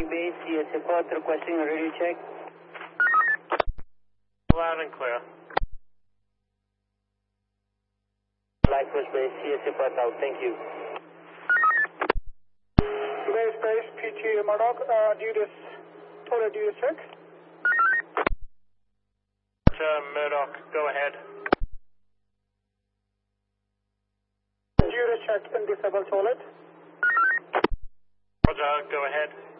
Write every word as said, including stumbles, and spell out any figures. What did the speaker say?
Base, C S A Port requesting a radio check. Loud and clear. Blackbush Base, C S A Port out, thank you. Base Base, P T Murdoch, uh, duties, total duties check. Uh, Murdoch, go ahead. Duties check in disabled toilet. Roger, go ahead.